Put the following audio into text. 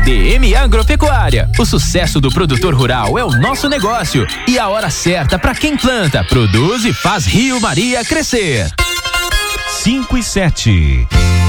DM Agropecuária. O sucesso do produtor rural é o nosso negócio e a hora certa para quem planta, produz e faz Rio Maria crescer. 5 e 7.